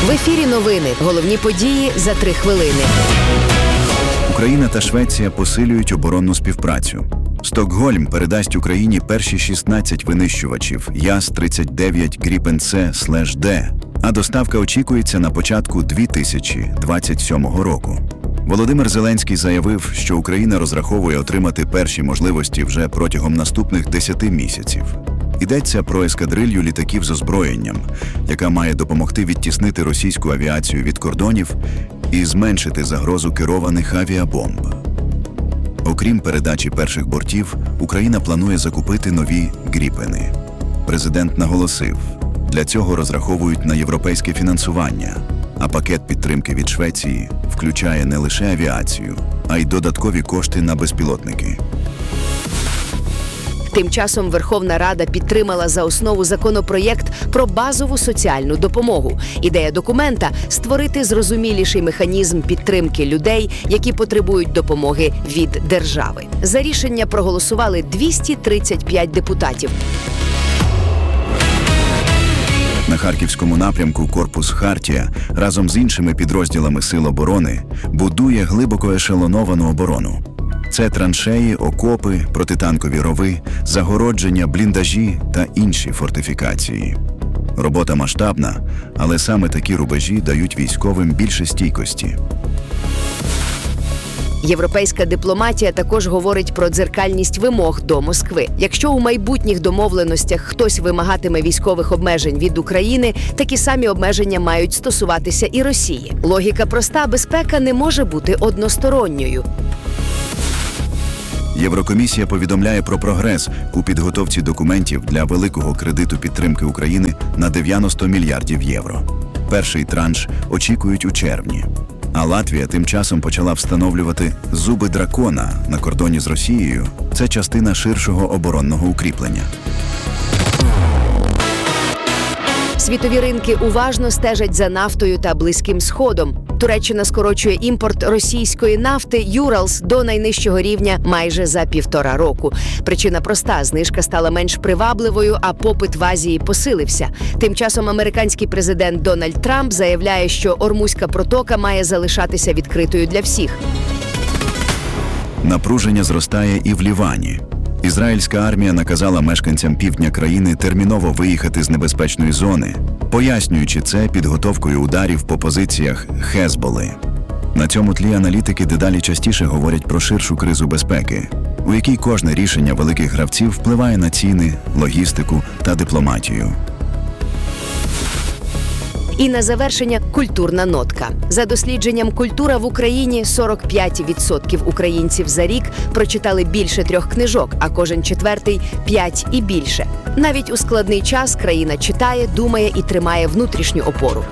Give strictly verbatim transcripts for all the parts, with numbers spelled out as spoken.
В ефірі новини. Головні події за три хвилини. Україна та Швеція посилюють оборонну співпрацю. Стокгольм передасть Україні перші шістнадцять винищувачів Яс тридцять дев'ять Gripen-C/D, а доставка очікується на початку дві тисячі двадцять сьомого року. Володимир Зеленський заявив, що Україна розраховує отримати перші можливості вже протягом наступних десяти місяців. Йдеться про ескадрилью літаків з озброєнням, яка має допомогти відтіснити російську авіацію від кордонів і зменшити загрозу керованих авіабомб. Окрім передачі перших бортів, Україна планує закупити нові «Гріпени». Президент наголосив, для цього розраховують на європейське фінансування, а пакет підтримки від Швеції включає не лише авіацію, а й додаткові кошти на безпілотники. Тим часом Верховна Рада підтримала за основу законопроєкт про базову соціальну допомогу. Ідея документа – створити зрозуміліший механізм підтримки людей, які потребують допомоги від держави. За рішення проголосували двісті тридцять п'ять депутатів. На Харківському напрямку корпус «Хартія» разом з іншими підрозділами Сил оборони будує глибоко ешелоновану оборону. Це траншеї, окопи, протитанкові рови, загородження, бліндажі та інші фортифікації. Робота масштабна, але саме такі рубежі дають військовим більше стійкості. Європейська дипломатія також говорить про дзеркальність вимог до Москви. Якщо у майбутніх домовленостях хтось вимагатиме військових обмежень від України, такі самі обмеження мають стосуватися і Росії. Логіка проста – безпека не може бути односторонньою. Єврокомісія повідомляє про прогрес у підготовці документів для великого кредиту підтримки України на дев'яносто мільярдів євро. Перший транш очікують у червні. А Латвія тим часом почала встановлювати «зуби дракона» на кордоні з Росією. Це частина ширшого оборонного укріплення. Світові ринки уважно стежать за нафтою та Близьким Сходом. Туреччина скорочує імпорт російської нафти «Юралс» до найнижчого рівня майже за півтора року. Причина проста – знижка стала менш привабливою, а попит в Азії посилився. Тим часом американський президент Дональд Трамп заявляє, що Ормузька протока має залишатися відкритою для всіх. Напруження зростає і в Лівані. Ізраїльська армія наказала мешканцям півдня країни терміново виїхати з небезпечної зони, пояснюючи це підготовкою ударів по позиціях Хезболи. На цьому тлі аналітики дедалі частіше говорять про ширшу кризу безпеки, у якій кожне рішення великих гравців впливає на ціни, логістику та дипломатію. І на завершення – культурна нотка. За дослідженням «Культура в Україні» сорок п'ять відсотків українців за рік прочитали більше трьох книжок, а кожен четвертий – п'ять і більше. Навіть у складний час країна читає, думає і тримає внутрішню опору.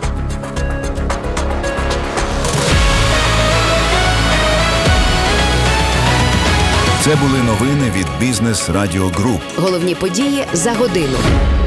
Це були новини від Бізнес Радіо Груп. Головні події за годину.